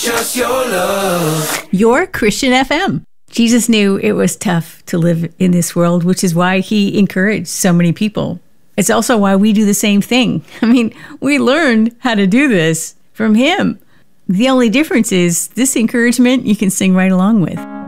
Just your love. Your Christian FM. Jesus knew it was tough to live in this world, which is why he encouraged so many people. It's also why we do the same thing. I mean, we learned how to do this from him. The only difference is this encouragement you can sing right along with.